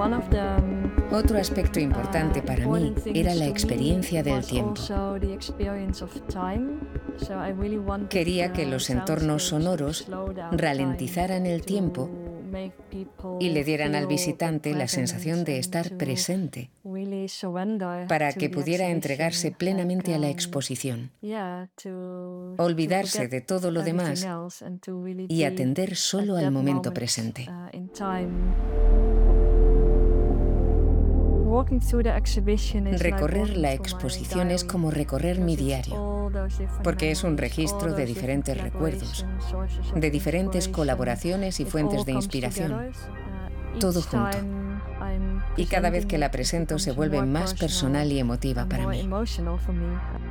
Otro aspecto importante para mí era la experiencia del tiempo. Quería que los entornos sonoros ralentizaran el tiempo y le dieran al visitante la sensación de estar presente, para que pudiera entregarse plenamente a la exposición, olvidarse de todo lo demás y atender solo al momento presente. Recorrer la exposición es como recorrer mi diario, porque es un registro de diferentes recuerdos, de diferentes colaboraciones y fuentes de inspiración, todo junto. Y cada vez que la presento se vuelve más personal y emotiva para mí.